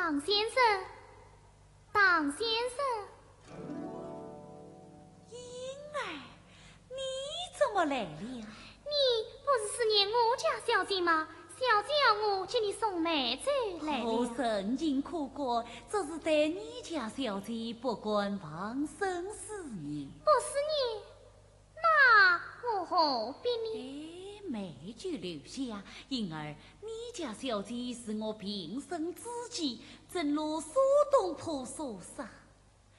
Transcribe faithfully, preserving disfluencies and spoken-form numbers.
唐先生，唐先生， 婴儿，你怎么来了？ 你不是思念我家小姐吗？小姐要我接你送梅州来了。 后生情可过，只是对你家小姐不管放生思念。 不是你，那我何必呢？ 哎，枚举留下，因儿，你家小姐是我平生知己，正如苏东坡所说。